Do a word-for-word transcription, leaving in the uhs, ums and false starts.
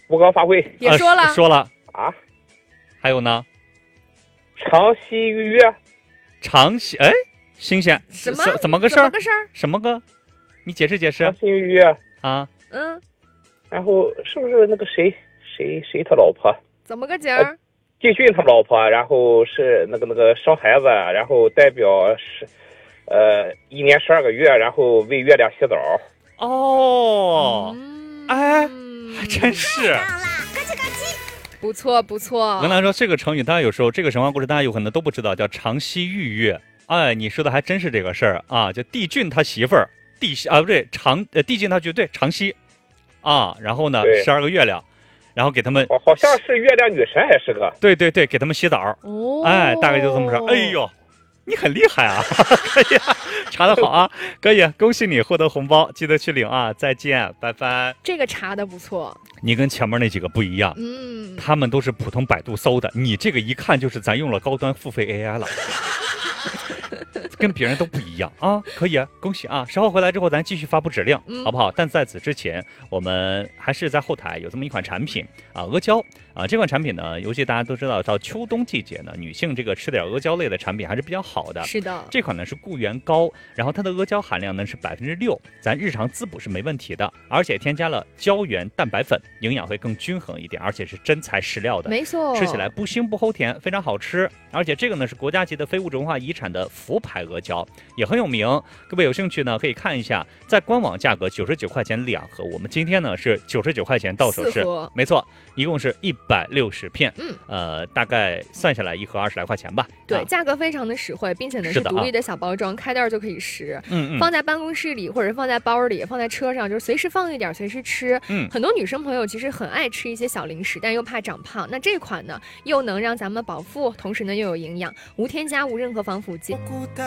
不告发挥。 也说了、 啊、说了啊， 还有呢？ 长溪玉月， 长溪哎，新鲜， 什么怎么个事儿？ 怎么个事儿？ 什么个？你解释解释长溪玉月啊。 嗯， 然后是不是那个谁谁谁他老婆？ 怎么个景儿？ 季俊他老婆，然后是那个那个生孩子，然后代表是，呃，一年十二个月，然后为月亮洗澡。 哦， 嗯、 哎，还真是。 不错不错。 我跟大家说，这个成语，大家有时候这个神话故事，大家有可能都不知道，叫长溪玉月。哎，你说的还真是这个事儿啊！就帝俊他媳妇儿帝啊，不对，长呃帝俊他就对长溪啊，然后呢十二个月亮。然后给他们， 哦，好像是月亮女神还是个？ 对对对，给他们洗澡。 哦， 哎，大概就这么说。哎呦，你很厉害啊！可以啊，查得好啊，可以，恭喜你获得红包，记得去领啊！再见，拜拜。 这个查的不错， 你跟前面那几个不一样， 嗯， 他们都是普通百度搜的，你这个一看就是咱用了高端付费 A I 了。跟别人都不一样啊，可以啊，恭喜啊！稍后回来之后，咱继续发布指令， 嗯、 好不好？但在此之前，我们还是在后台有这么一款产品啊，阿胶啊，这款产品呢，尤其大家都知道，到秋冬季节呢，女性这个吃点阿胶类的产品还是比较好的。 是的， 这款呢是固元膏，然后它的阿胶含量呢是百分之六，咱日常滋补是没问题的，而且添加了胶原蛋白粉，营养会更均衡一点，而且是真材实料的， 没错， 吃起来不腥不齁甜，非常好吃。而且这个呢是国家级的非物质文化遗产的福牌阿胶，也很有名。各位有兴趣呢可以看一下，在官网价格九十九块钱两盒，我们今天呢是九十九块钱到手是，没错，一共是一百六十片， 嗯， 呃，大概算下来一盒二十来块钱吧。 对， 啊、 价格非常的实惠，并且呢是独立的小包装，啊、开袋就可以食， 嗯嗯， 放在办公室里或者放在包里，放在车上，就是随时放一点，随时吃。 嗯， 很多女生朋友其实很爱吃一些小零食，但又怕长胖，那这款呢又能让咱们饱腹，同时呢又有营养，无添加，无任何防腐剂。